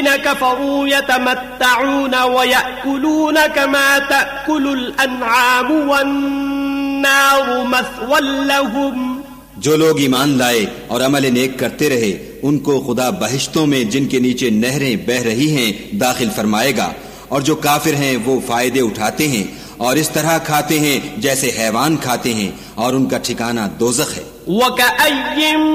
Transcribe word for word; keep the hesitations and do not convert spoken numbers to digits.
कफरू यतमत्तऊन व याकुलून कमा तअकुलुल अनआमु वन्नारु मस्वल लहुम। जो लोग ईमान लाए और अमल नेक करते रहे उनको खुदा बहिश्तों में जिनके नीचे नहरें बह रही हैं दाखिल फरमाएगा, और जो काफिर हैं वो फायदे उठाते हैं और इस तरह खाते हैं जैसे हैवान खाते हैं, और उनका ठिकाना दोज़ख है।